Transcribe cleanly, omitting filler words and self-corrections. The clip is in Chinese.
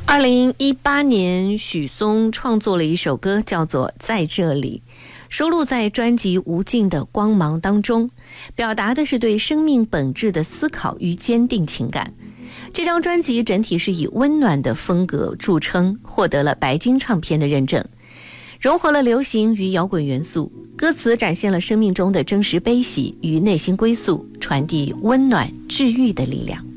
2018年，许嵩创作了一首歌，叫做《在这里》，收录在专辑《无尽的光芒》当中，表达的是对生命本质的思考与坚定情感。这张专辑整体是以温暖的风格著称，获得了白金唱片的认证，融合了流行与摇滚元素，歌词展现了生命中的真实悲喜与内心归宿，传递温暖治愈的力量。